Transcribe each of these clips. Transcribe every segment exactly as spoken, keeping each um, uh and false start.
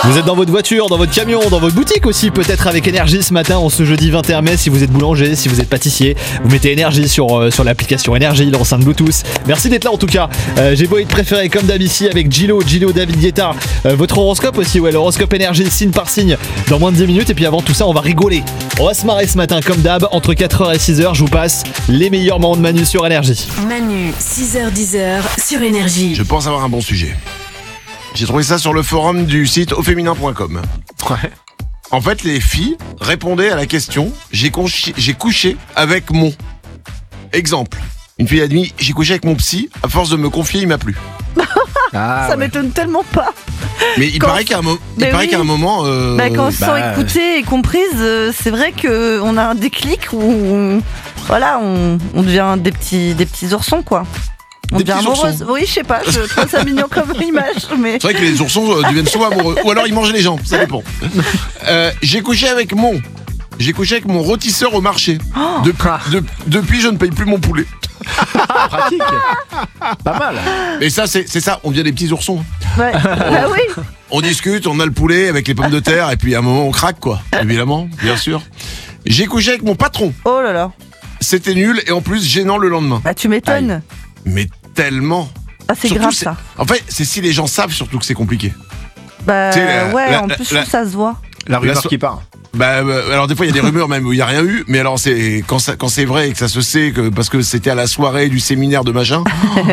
Vous êtes dans votre voiture, dans votre camion, dans votre boutique aussi, peut-être avec Énergie ce matin, en ce jeudi vingt et un mai. Si vous êtes boulanger, si vous êtes pâtissier, vous mettez Énergie sur, euh, sur l'application Énergie, l'enceinte Bluetooth. Merci d'être là en tout cas. Euh, j'ai beau être préféré comme d'hab ici avec Gilo, Gilo, David Guetta. Euh, votre horoscope aussi, ouais, l'horoscope Énergie, signe par signe, dans moins de dix minutes. Et puis avant tout ça, on va rigoler. On va se marrer ce matin comme d'hab. Entre quatre heures et six heures, je vous passe les meilleurs moments de Manu sur Énergie. Manu, six heures dix heures sur Énergie. Je pense avoir un bon sujet. J'ai trouvé ça sur le forum du site au féminin point com. Ouais. En fait, les filles répondaient à la question « J'ai couché, j'ai couché avec mon... » Exemple. Une fille a dit « J'ai couché avec mon psy, à force de me confier, il m'a plu. Ah, Ça ouais. m'étonne tellement pas. » Mais il Quand- paraît qu'à un, mo- il Mais paraît oui. qu'à un moment... euh, Bah, quand on se bah, sent écoutée et comprise, euh, c'est vrai qu'on a un déclic où on, voilà, on, on devient des petits, des petits oursons, quoi. On Des devient petits amoureuse. oursons. Oui, je sais pas, je trouve ça mignon comme image, mais. C'est vrai que les oursons euh, deviennent souvent amoureux. Ou alors ils mangent les gens, ça dépend. Euh, j'ai couché avec mon... J'ai couché avec mon rôtisseur au marché. Oh. Depuis, de- depuis, je ne paye plus mon poulet. Pratique. Pas mal. Et ça, c'est, c'est ça, on devient des petits oursons. Ouais. Bah oui. On discute, on a le poulet avec les pommes de terre, et puis à un moment, on craque, quoi. Évidemment, bien sûr. J'ai couché avec mon patron. Oh là là. C'était nul, et en plus, gênant le lendemain. Bah tu m'étonnes. Mais tellement. Ah, c'est Surtout, grave c'est- ça. En fait, c'est si les gens savent surtout que c'est compliqué. Bah Tu sais, la- ouais, la- en la- plus, je la- trouve que ça se voit. La rumeur so- qui part. Bah, euh, alors des fois il y a des rumeurs même où il y a rien eu, mais alors c'est quand ça, quand c'est vrai et que ça se sait que parce que c'était à la soirée du séminaire de machin,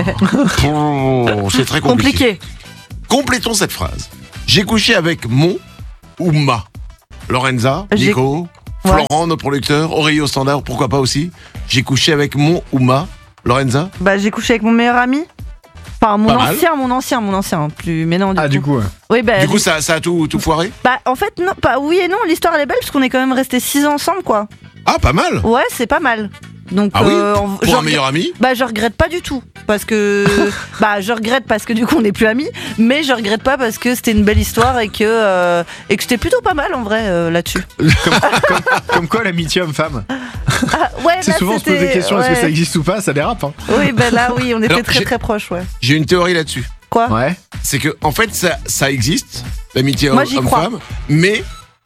oh, c'est très compliqué. Compliqué. Complétons cette phrase. J'ai couché avec mon ou ma. Lorenza, J'ai- Nico, Ouais. Florent, nos producteurs, Aurélie au standard, pourquoi pas aussi. J'ai couché avec mon ou ma. Lorenza. Bah j'ai couché avec mon meilleur ami. Enfin mon Pas mal. ancien, mon ancien, mon ancien. Plus, mais non du Ah, coup. du coup, ouais. Oui bah. Du coup ça, ça a tout, tout foiré. Bah en fait non, pas oui et non. L'histoire elle est belle parce qu'on est quand même restés six ans ensemble quoi. Ah pas mal. Ouais c'est pas mal. Donc Ah oui. euh, on- Pour je un regr- meilleur ami. Bah je regrette pas du tout parce que bah je regrette parce que du coup on n'est plus amis, mais je regrette pas parce que c'était une belle histoire et que euh, et que c'était plutôt pas mal en vrai euh, là-dessus. Comme, comme- comme quoi l'amitié homme-femme. Ah, ouais C'est là, souvent on se pose c'était- des questions, est-ce que ouais. ça existe ou pas, ça dérape. Hein. Oui bah là oui on était Alors, très j'ai- très proches ouais. J'ai une théorie là-dessus. Quoi Ouais. C'est que en fait ça, ça existe, l'amitié Moi, j'y crois. homme-femme, mais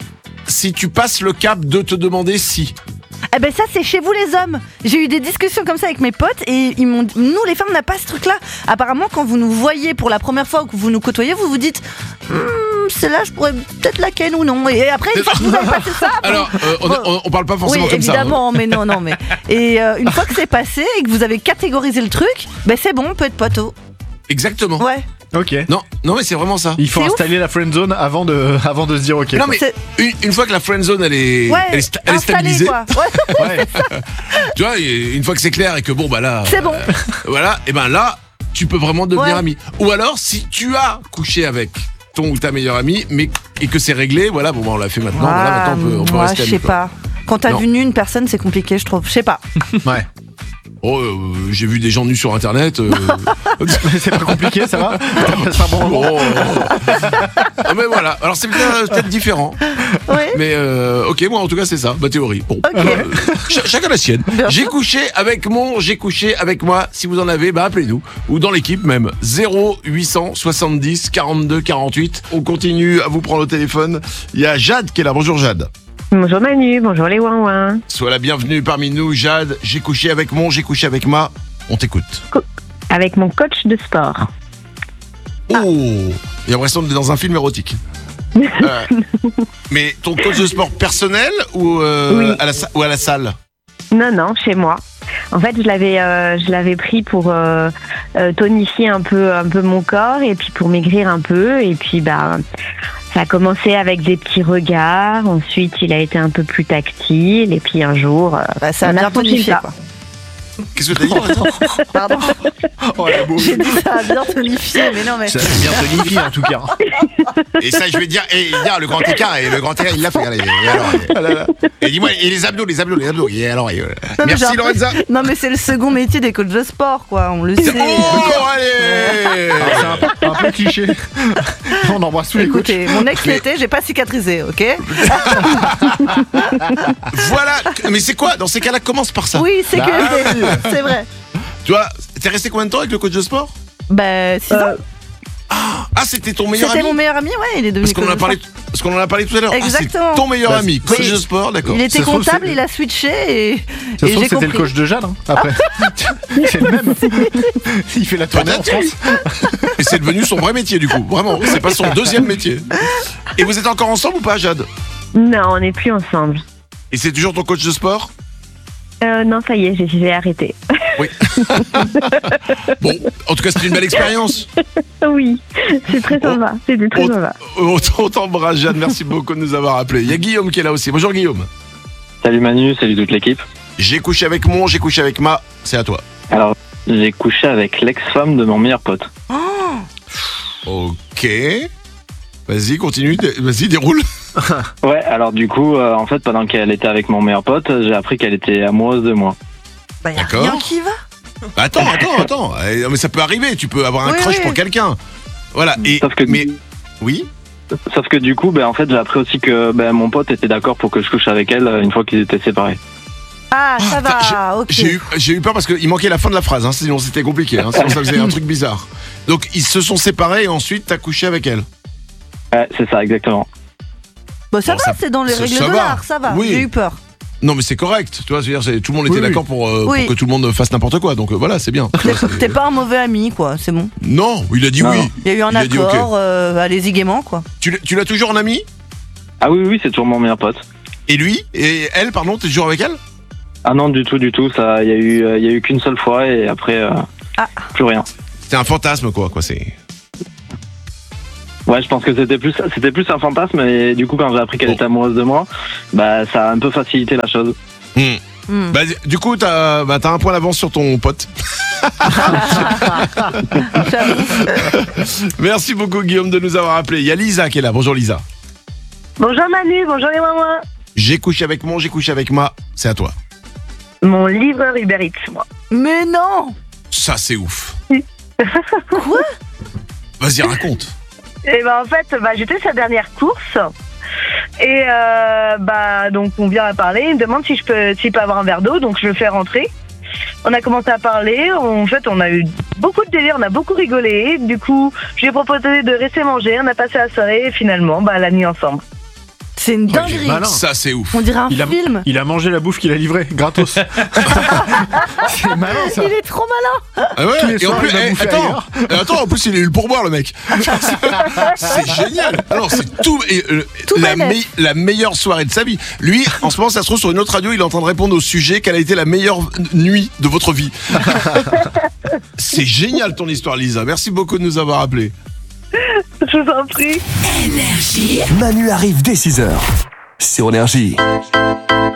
si tu passes le cap de te demander si. Eh ben ça c'est chez vous les hommes. J'ai eu des discussions comme ça avec mes potes et ils m'ont dit, nous les femmes on n'a pas ce truc là. Apparemment quand vous nous voyez pour la première fois ou que vous nous côtoyez vous vous dites Hum, celle-là je pourrais peut-être la ken ou non. Et après une fois que vous avez passé ça bon, Alors, euh, on, bon. on, on parle pas oui forcément comme ça. hein. évidemment mais non non mais et euh, une fois que c'est passé et que vous avez catégorisé le truc ben c'est bon on peut être poteau. Exactement. Ouais. Ok. Non, non mais c'est vraiment ça. Il faut C'est installer la friend zone avant de, avant de se dire ok. Non mais C'est- une, une fois que la friend zone elle est, Ouais. elle est, sta- elle est installé, stabilisée, quoi. Ouais, Ouais. tu vois, et une fois que c'est clair et que bon bah là, c'est bon. voilà, et ben là tu peux vraiment devenir Ouais. ami. Ou alors si tu as couché avec ton ou ta meilleure amie, mais et que c'est réglé, voilà, bon bah on l'a fait maintenant, voilà, Ah, maintenant on peut, on peut moi rester je sais amis, quoi. pas. Quand t'as Non. vu nu une personne c'est compliqué je trouve. Je sais pas. Ouais. Oh, euh, j'ai vu des gens nus sur internet. euh, C'est pas compliqué, ça va. T'as passé un bon moment. oh, ah, mais voilà, alors c'est peut-être, peut-être différent. Ouais. Mais euh, ok, moi en tout cas c'est ça, ma théorie. Bon, Ok. euh, ch- chacun la sienne. Bien J'ai sûr. couché avec mon, j'ai couché avec moi. Si vous en avez, bah appelez-nous. Ou dans l'équipe même. zéro huit cent soixante-dix quarante-deux quarante-huit. On continue à vous prendre au téléphone. Il y a Jade qui est là. Bonjour Jade. Bonjour Manu, bonjour les ouin ouin. Sois la bienvenue parmi nous Jade. J'ai couché avec mon, j'ai couché avec ma. On t'écoute. Avec mon coach de sport. Oh, il y a l'impression d'être dans un film érotique. Euh, mais ton coach de sport personnel ou, euh, Oui. à la, sa- ou à la salle? Non, non, chez moi. En fait, je l'avais, euh, je l'avais pris pour euh, euh, tonifier un peu, un peu mon corps et puis pour maigrir un peu. Et puis, bah, ça a commencé avec des petits regards. Ensuite, il a été un peu plus tactile. Et puis un jour, euh, Bah, ça a on bien franchi tonifié le pas. quoi. Qu'est-ce que t'as dit Lorenza? Pardon. Oh, la bouffe. J'ai dit ça a bien tonifié, mais non mais. Ça a bien tonifié en tout cas. Et ça, je vais dire, et dire le grand écart, et le grand écart, il l'a fait. Allez, et alors, et, et dis-moi, et les abdos, les abdos, les abdos. Et alors, et, euh, Non, mais merci j'ai Lorenza. l'impression- Non mais c'est le second métier des coachs de sport quoi, on le sait. Oh, allez. Alors, c'est un, un peu cliché. On embrasse tous les coachs. Écoutez, mon ex l'été, j'ai pas cicatrisé, ok. Voilà. Mais c'est quoi dans ces cas-là? Commence par ça. Oui, c'est Bah que c'est vrai. Tu vois, t'es resté combien de temps avec le coach de sport? Bah six ans. Euh, Ah, c'était ton meilleur C'était ami mon meilleur ami, ouais, il est devenu Parce qu'on en a coach de parlé, sport. parce qu'on en a parlé tout à l'heure. Exactement. Ah, c'est ton meilleur Bah, ami, coach oui. de sport, d'accord. Il était Ça se trouve, comptable, c'est- il a switché et, Ça se et trouve, j'ai c'était compris. le coach de Jade, hein, après. C'est le même. Il fait la tournée en France. Et c'est devenu son vrai métier du coup. Vraiment, c'est pas son deuxième métier. Et vous êtes encore ensemble ou pas, Jade? Non, on n'est plus ensemble. Et c'est toujours ton coach de sport? Euh, non, ça y est, j'ai, j'ai arrêté. Oui. Bon, en tout cas, c'était une belle expérience. Oui, c'est très sympa. C'était très On, sympa. on, on t'embrasse, Jade. Merci beaucoup de nous avoir appelés. Il y a Guillaume qui est là aussi. Bonjour, Guillaume. Salut Manu, salut toute l'équipe. J'ai couché avec mon, j'ai couché avec ma. C'est à toi. Alors, j'ai couché avec l'ex-femme de mon meilleur pote. Ok. Vas-y, continue. dé- Vas-y, déroule. Ouais, alors du coup, euh, en fait, pendant qu'elle était avec mon meilleur pote, j'ai appris qu'elle était amoureuse de moi. Bah, y a D'accord. rien qui va. Bah, attends, attends, attends. Eh, mais ça peut arriver. Tu peux avoir un Oui, crush oui. pour quelqu'un. Voilà. Et Sauf que, mais oui. sauf que du coup, ben, en fait, j'ai appris aussi que ben, mon pote était d'accord pour que je couche avec elle euh, une fois qu'ils étaient séparés. Ah, ça Attends, va, ok. J'ai eu, j'ai eu peur parce qu'il manquait la fin de la phrase, hein, sinon c'était compliqué, hein, sinon ça faisait un truc bizarre. Donc ils se sont séparés et ensuite t'as couché avec elle. Ouais, c'est ça, exactement. Bah, ça Bon, va, ça- c'est dans les ça- règles ça de va. l'art, ça va. Oui. J'ai eu peur. Non mais c'est correct, tu vois, c'est-à-dire c'est- tout le monde était Oui, oui. d'accord pour, euh, Oui. pour que tout le monde fasse n'importe quoi, donc euh, voilà, c'est bien. Tu T'es vois, c'est- t'es pas un mauvais ami, quoi, c'est bon. Non, il a dit Non, oui. non. Il y a eu un Il a dit accord, ok. euh, allez-y gaiement, quoi. Tu, l'as- tu l'as toujours en ami? Ah oui, oui, c'est toujours mon meilleur pote. Et lui? Et elle, pardon, t'es toujours avec elle? Ah non, du tout, du tout. Ça, il y a eu, euh, il y a eu qu'une seule fois et après, euh, Ah. plus rien. C'était un fantasme quoi, quoi, c'est... Ouais, je pense que c'était plus, c'était plus un fantasme et du coup, quand j'ai appris qu'elle Bon. était amoureuse de moi, bah, ça a un peu facilité la chose. Hmm. Hmm. Bah, du coup, t'as bah, t'as un point d'avance sur ton pote. J'avoue. Merci beaucoup Guillaume de nous avoir appelés. Il y a Lisa qui est là. Bonjour Lisa. Bonjour Manu, bonjour les mamans. J'ai couché avec mon, j'ai couché avec ma. C'est à toi. Mon livreur Uber Eats, moi. Mais non. Ça c'est ouf. Quoi? Vas-y raconte. Et ben en fait, bah, j'étais sa dernière course. Et euh, bah donc on vient à parler, il me demande si je peux s'il peut avoir un verre d'eau, donc je le fais rentrer. On a commencé à parler, en fait on a eu beaucoup de délire, on a beaucoup rigolé. Du coup, je lui ai proposé de rester manger, on a passé la soirée et finalement bah la nuit ensemble. C'est une dinguerie. malin. Ça c'est ouf. On dirait un Il a, film. il a mangé la bouffe qu'il a livrée, gratos. C'est malin ça. Il est trop malin. Ah ouais, Tous les et en soirs, plus, il va eh, bouffer attends, ailleurs. euh, attends, en plus il a eu le pourboire le mec. C'est génial. Alors c'est tout, et, euh, Tout la, bénef. me- la meilleure soirée de sa vie. Lui, en ce moment, ça se trouve sur une autre radio, il est en train de répondre au sujet quelle a été la meilleure nuit de votre vie. C'est génial ton histoire, Lisa. Merci beaucoup de nous avoir appelés. Je vous en prie. Énergie. Manu arrive dès six heures sur Énergie.